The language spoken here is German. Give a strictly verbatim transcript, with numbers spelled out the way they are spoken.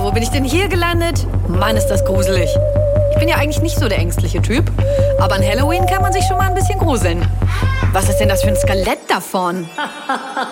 wo bin ich denn hier gelandet? Mann, ist das gruselig. Ich bin ja eigentlich nicht so der ängstliche Typ, aber an Halloween kann man sich schon mal ein bisschen gruseln. Was ist denn das für ein Skelett da vorn?